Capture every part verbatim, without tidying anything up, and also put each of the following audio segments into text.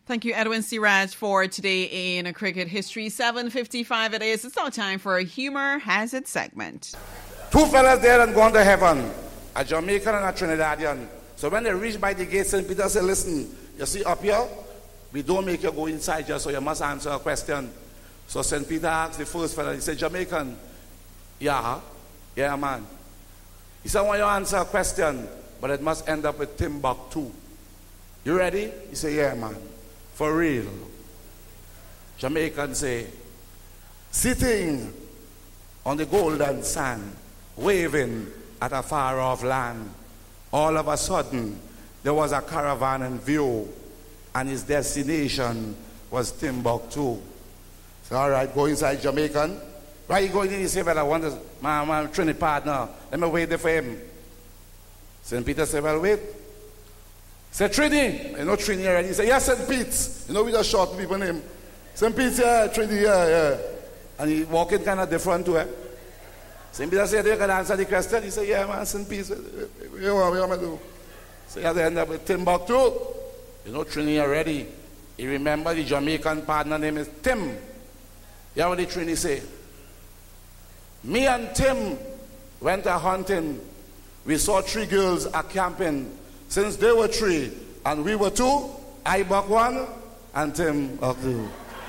Thank you, Edwin Siraj, for today in Cricket History. seven fifty-five it is. It's now time for a Humor Has It segment. Two fellas there and gone to heaven, a Jamaican and a Trinidadian. So when they reach by the gate, Saint Peter said, listen, you see up here, we don't make you go inside just so you must answer a question. So Saint Peter asked the first fella, he said, Jamaican, yeah, yeah, man. He said, I want you to answer a question, but it must end up with Timbuktu. You ready? He said, yeah, man. For real. Jamaican say, sitting on the golden sand, waving at a far off land, all of a sudden there was a caravan in view, and his destination was Timbuktu. So all right, go inside, Jamaican. Why you going in? He said, well, I want to, my, my Trinity partner, let me wait there for him. Saint Peter said, well, wait. Said, Trini, you know Trini already? He said, yes, Saint Pete. You know, we just short people name. Saint Pete, yeah, Trini, yeah, yeah. And he walking kind of different to her. Saint Peter said, you can answer the question. He said, yeah, man, Saint Pete. What do you want me to do? So you have to end up with Timbuktu. You know Trini already. You remember the Jamaican partner name is Tim. You know what the Trini say? Me and Tim went a hunting. We saw three girls a camping. Since they were three and we were two, I buck one and Tim buck two.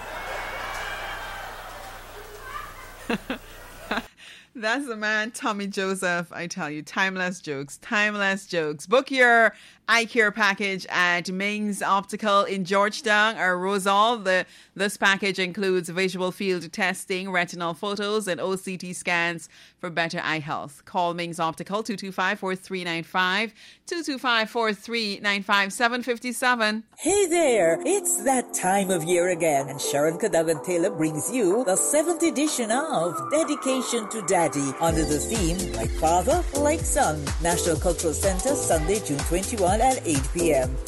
That's the man, Tommy Joseph. I tell you, timeless jokes, timeless jokes. Book your eye care package at Ming's Optical in Georgetown or Rosal. The, this package includes visual field testing, retinal photos, and O C T scans for better eye health. Call Ming's Optical two two five, four three nine five, two two five, four three nine five, seven five seven. Hey there, it's that time of year again, and Sharon Cadogan Taylor brings you the seventh edition of Dedication to Daddy under the theme Like Father, Like Son. National Cultural Center, Sunday, June twenty-first at eight p.m.